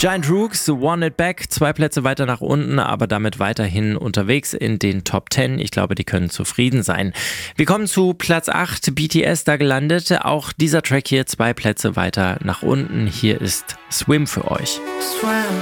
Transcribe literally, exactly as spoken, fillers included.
Giant Rooks, Want It Back, zwei Plätze weiter nach unten, aber damit weiterhin unterwegs in den Top Ten. Ich glaube, die können zufrieden sein. Wir kommen zu Platz acht, B T S da gelandet. Auch dieser Track hier zwei Plätze weiter nach unten. Hier ist Swim für euch. Swim.